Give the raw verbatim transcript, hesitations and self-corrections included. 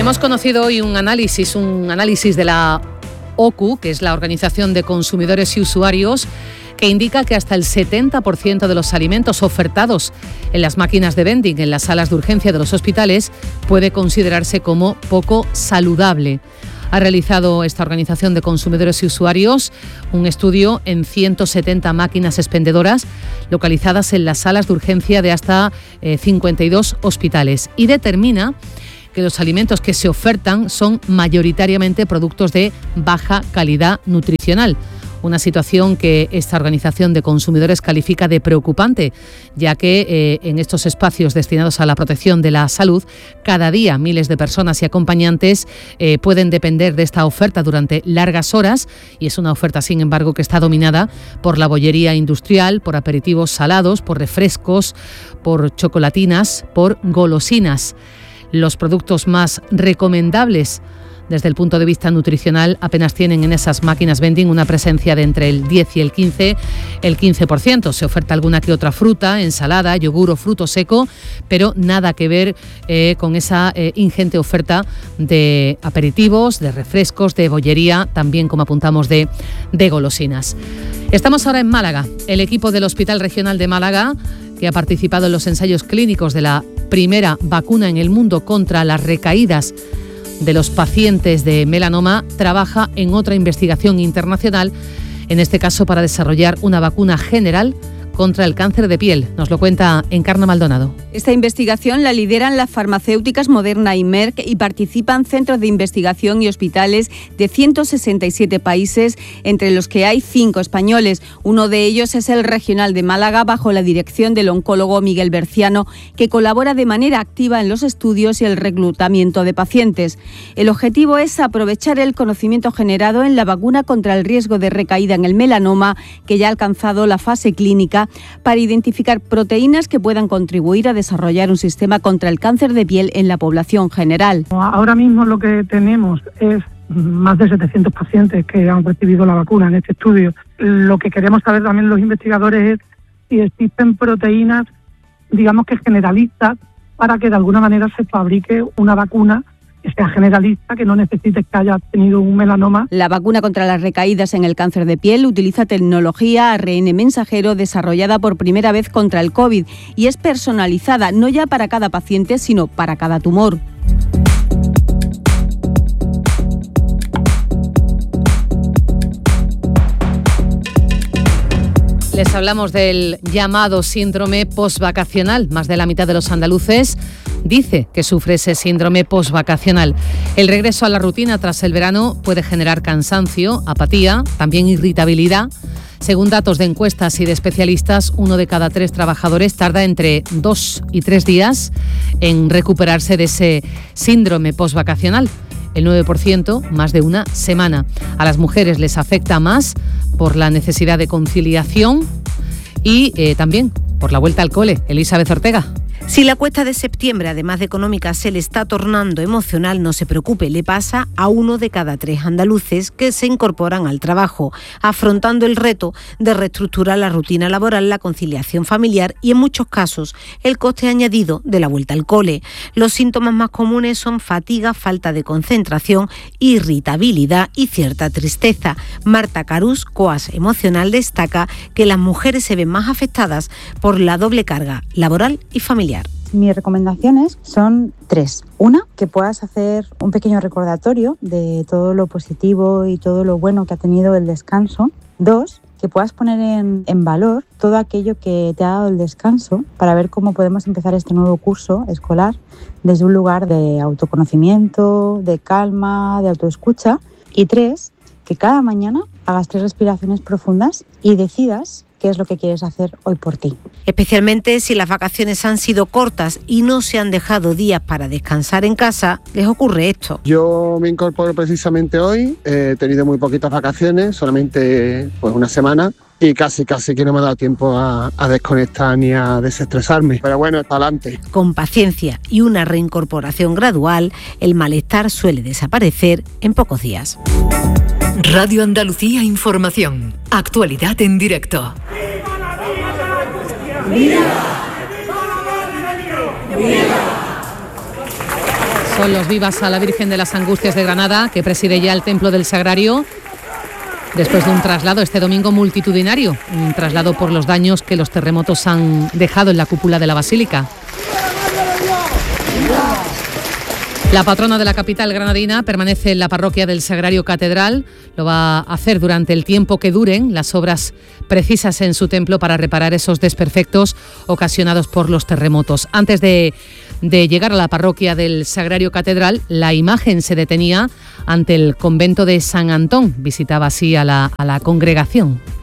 Hemos conocido hoy un análisis, un análisis de la O C U, que es la Organización de Consumidores y Usuarios, que indica que hasta el setenta por ciento de los alimentos ofertados en las máquinas de vending en las salas de urgencia de los hospitales puede considerarse como poco saludable. Ha realizado esta Organización de Consumidores y Usuarios un estudio en ciento setenta máquinas expendedoras localizadas en las salas de urgencia de hasta eh, cincuenta y dos hospitales y determina que los alimentos que se ofertan son mayoritariamente productos de baja calidad nutricional. Una situación que esta organización de consumidores califica de preocupante, ya que eh, en estos espacios destinados a la protección de la salud, cada día miles de personas y acompañantes eh, pueden depender de esta oferta durante largas horas, y es una oferta, sin embargo, que está dominada por la bollería industrial, por aperitivos salados, por refrescos, por chocolatinas, por golosinas. Los productos más recomendables desde el punto de vista nutricional apenas tienen en esas máquinas vending una presencia de entre el diez y el quince, el quince por ciento. Se oferta alguna que otra fruta, ensalada, yogur o fruto seco, pero nada que ver eh, con esa eh, ingente oferta de aperitivos, de refrescos, de bollería, también, como apuntamos, de, de golosinas. Estamos ahora en Málaga. El equipo del Hospital Regional de Málaga, que ha participado en los ensayos clínicos de la primera vacuna en el mundo contra las recaídas de los pacientes de melanoma, trabaja en otra investigación internacional, en este caso para desarrollar una vacuna general contra el cáncer de piel. Nos lo cuenta Encarna Maldonado. Esta investigación la lideran las farmacéuticas Moderna y Merck y participan centros de investigación y hospitales de ciento sesenta y siete países, entre los que hay cinco españoles. Uno de ellos es el Regional de Málaga, bajo la dirección del oncólogo Miguel Berciano, que colabora de manera activa en los estudios y el reclutamiento de pacientes. El objetivo es aprovechar el conocimiento generado en la vacuna contra el riesgo de recaída en el melanoma, que ya ha alcanzado la fase clínica, para identificar proteínas que puedan contribuir a desarrollar un sistema contra el cáncer de piel en la población general. Ahora mismo lo que tenemos es más de setecientos pacientes que han recibido la vacuna en este estudio. Lo que queremos saber también los investigadores es si existen proteínas, digamos que generalistas, para que de alguna manera se fabrique una vacuna que sea generalista, que no necesite que haya tenido un melanoma. La vacuna contra las recaídas en el cáncer de piel utiliza tecnología A R N mensajero desarrollada por primera vez contra el COVID y es personalizada no ya para cada paciente, sino para cada tumor. Les hablamos del llamado síndrome postvacacional. Más de la mitad de los andaluces dice que sufre ese síndrome postvacacional. El regreso a la rutina tras el verano puede generar cansancio, apatía, también irritabilidad. Según datos de encuestas y de especialistas, uno de cada tres trabajadores tarda entre dos y tres días en recuperarse de ese síndrome postvacacional. El nueve por ciento más de una semana. A las mujeres les afecta más por la necesidad de conciliación y eh, también por la vuelta al cole. Elizabeth Ortega. Si la cuesta de septiembre, además de económica, se le está tornando emocional, no se preocupe, le pasa a uno de cada tres andaluces que se incorporan al trabajo, afrontando el reto de reestructurar la rutina laboral, la conciliación familiar y, en muchos casos, el coste añadido de la vuelta al cole. Los síntomas más comunes son fatiga, falta de concentración, irritabilidad y cierta tristeza. Marta Carús, coach emocional, destaca que las mujeres se ven más afectadas por la doble carga laboral y familiar. Mis recomendaciones son tres. Una, que puedas hacer un pequeño recordatorio de todo lo positivo y todo lo bueno que ha tenido el descanso. Dos, que puedas poner en, en valor todo aquello que te ha dado el descanso para ver cómo podemos empezar este nuevo curso escolar desde un lugar de autoconocimiento, de calma, de autoescucha. Y tres, que cada mañana hagas tres respiraciones profundas y decidas qué es lo que quieres hacer hoy por ti. Especialmente si las vacaciones han sido cortas y no se han dejado días para descansar en casa, les ocurre esto. Yo me incorporo precisamente hoy, he tenido muy poquitas vacaciones, solamente pues una semana, y casi casi que no me ha dado tiempo a, a desconectar ni a desestresarme. Pero bueno, está adelante. Con paciencia y una reincorporación gradual, el malestar suele desaparecer en pocos días. Radio Andalucía Información. Actualidad en directo. Son los vivas a la Virgen de las Angustias de Granada, que preside ya el Templo del Sagrario, después de un traslado este domingo multitudinario, un traslado por los daños que los terremotos han dejado en la cúpula de la Basílica. La patrona de la capital granadina permanece en la parroquia del Sagrario Catedral. Lo va a hacer durante el tiempo que duren las obras precisas en su templo para reparar esos desperfectos ocasionados por los terremotos. Antes de, de llegar a la parroquia del Sagrario Catedral, la imagen se detenía ante el convento de San Antón. Visitaba así a la, a la congregación.